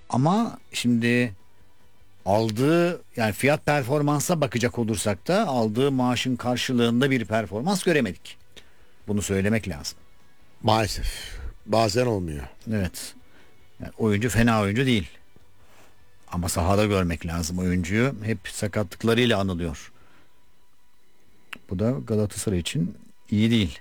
Ama şimdi aldığı, yani fiyat performansa bakacak olursak da aldığı maaşın karşılığında bir performans göremedik. Bunu söylemek lazım. Maalesef. Bazen olmuyor. Evet. Yani oyuncu fena oyuncu değil. Ama sahada görmek lazım oyuncuyu. Hep sakatlıklarıyla anılıyor. Bu da Galatasaray için iyi değil.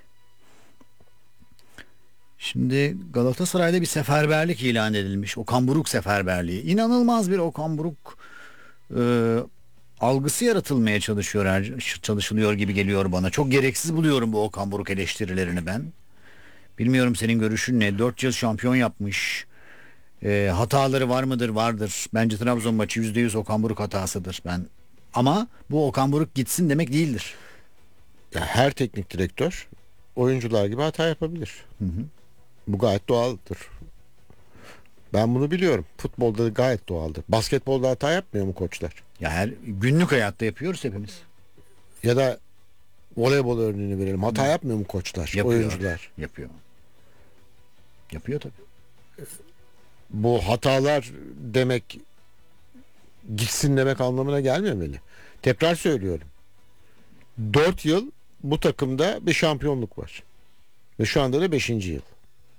Şimdi Galatasaray'da bir seferberlik ilan edilmiş. Okan Buruk seferberliği. İnanılmaz bir Okan Buruk e, algısı yaratılmaya çalışılıyor gibi geliyor bana. Çok gereksiz buluyorum bu Okan Buruk eleştirilerini ben. Bilmiyorum senin görüşün ne? 4 yıl şampiyon yapmış. Hataları var mıdır? Vardır. Bence Trabzon maçı %100 Okan Buruk hatasıdır ben. Ama bu Okan Buruk gitsin demek değildir. Ya her teknik direktör oyuncular gibi hata yapabilir. Hı hı. Bu gayet doğaldır. Ben bunu biliyorum. Futbolda gayet doğaldır. Basketbolda hata yapmıyor mu koçlar? Ya her günlük hayatta yapıyoruz hepimiz. Ya da voleybol örneğini verelim. Hata yapmıyor mu koçlar, Yapıyor. oyuncular? Yapıyor. Yapıyor tabii. Bu hatalar demek gitsin demek anlamına gelmemeli. Tekrar söylüyorum. 4 yıl bu takımda bir şampiyonluk var. Ve şu anda da 5. yıl.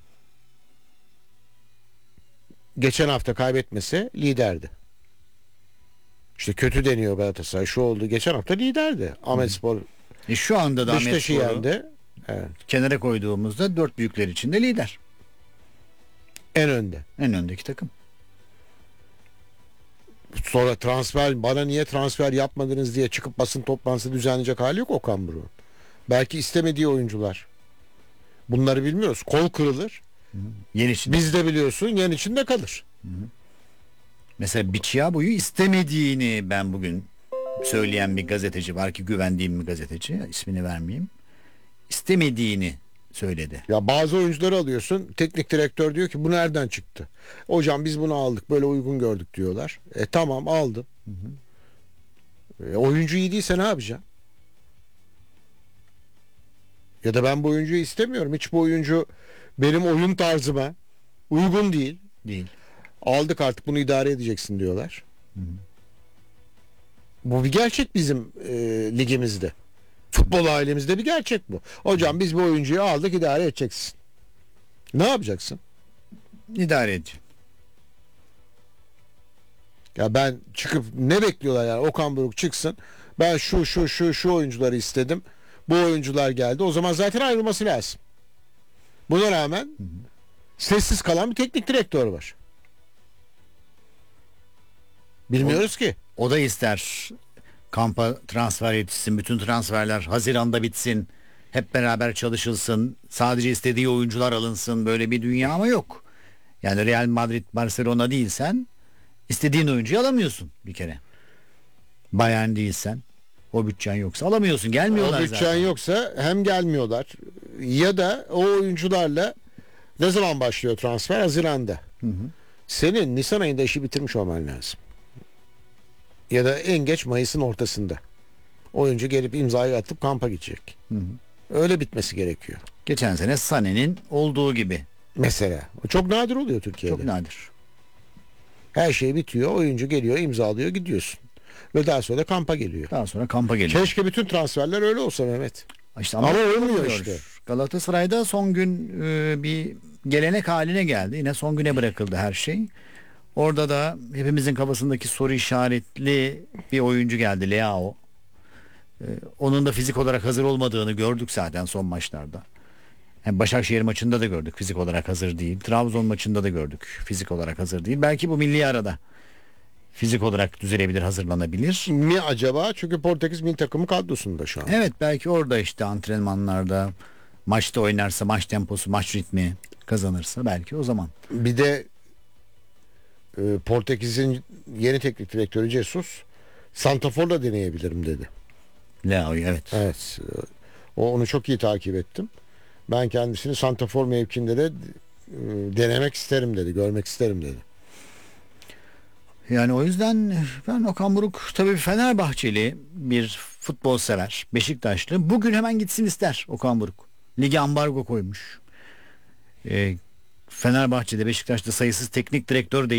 Geçen hafta kaybetmese liderdi. İşte kötü deniyor Galatasaray. Şu oldu. Geçen hafta liderdi. Ahmetspor Şu anda da Beşiktaş'ı Ahmetspor'u yendi. Evet. kenara koyduğumuzda 4 büyükler içinde lider. En önde. En öndeki takım. Sonra transfer, bana niye transfer yapmadınız diye çıkıp basın toplantısı düzenleyecek hali yok Okan Buruk'un. Belki istemediği oyuncular. Bunları bilmiyoruz. Kol kırılır. Yeni içinde. Biz de biliyorsun yen içinde kalır. Mesela Bichiabu'yu istemediğini ben bugün söyleyen bir gazeteci var ki güvendiğim bir gazeteci, ismini vermeyeyim. İstemediğini söyledi. Ya bazı oyuncuları alıyorsun. Teknik direktör diyor ki bu nereden çıktı? Hocam biz bunu aldık. Böyle uygun gördük diyorlar. Tamam aldım. Oyuncu iyi değilse ne yapacaksın? Ya da ben bu oyuncuyu istemiyorum. Hiç bu oyuncu benim oyun tarzıma uygun değil. Değil. Aldık artık bunu idare edeceksin diyorlar. Bu bir gerçek bizim ligimizde. Futbol ailemizde bir gerçek bu. Hocam biz bu oyuncuyu aldık idare edeceksin. Ne yapacaksın? İdare edici. Ya ben çıkıp ne bekliyorlar yani Okan Buruk çıksın. Ben şu oyuncuları istedim. Bu oyuncular geldi. O zaman zaten ayrılması lazım. Buna rağmen sessiz kalan bir teknik direktör var. Bilmiyoruz ki. O da ister kampa transfer yetişsin, bütün transferler Haziran'da bitsin, hep beraber çalışılsın, sadece istediği oyuncular alınsın, böyle bir dünya ama yok. Yani Real Madrid, Barcelona değilsen istediğin oyuncuyu alamıyorsun bir kere. Bayern değilsen, o bütçen yoksa alamıyorsun, gelmiyorlar O bütçen zaten. yoksa hem gelmiyorlar ya da o oyuncularla ne zaman başlıyor transfer? Haziran'da. Senin Nisan ayında işi bitirmiş olman lazım. Ya da en geç Mayıs'ın ortasında. Oyuncu gelip imzayı atıp kampa gidecek. Öyle bitmesi gerekiyor. Geçen sene Sané'nin olduğu gibi. Mesela. O çok nadir oluyor Türkiye'de. Çok nadir. Her şey bitiyor. Oyuncu geliyor, imzalıyor, gidiyorsun. Ve daha sonra kampa geliyor. Daha sonra kampa geliyor. Keşke bütün transferler öyle olsa Mehmet. İşte Ama olmuyor olmuyor işte. Galatasaray'da son gün bir gelenek haline geldi. Yine son güne bırakıldı her şey. Orada da hepimizin kafasındaki soru işaretli bir oyuncu geldi, Leao. Onun da fizik olarak hazır olmadığını gördük zaten son maçlarda. Hem Başakşehir maçında da gördük, fizik olarak hazır değil. Trabzon maçında da gördük, fizik olarak hazır değil. Belki bu milli arada fizik olarak düzelebilir, hazırlanabilir. Mi acaba? Çünkü Portekiz milli takımı kadrosunda şu an. Evet, belki orada işte antrenmanlarda, maçta oynarsa, maç temposu, maç ritmi kazanırsa belki o zaman. Bir de Portekiz'in yeni teknik direktörü Jesus Santafor'la deneyebilirim dedi. Leao'yu, evet. Evet. Onu çok iyi takip ettim. Ben kendisini Santafor mevkinde de denemek isterim dedi. Görmek isterim dedi. Yani o yüzden ben Okan Buruk tabii Fenerbahçeli bir futbol sever. Beşiktaşlı. Bugün hemen gitsin ister Okan Buruk. Lige ambargo koymuş. Fenerbahçe'de, Beşiktaş'ta sayısız teknik direktör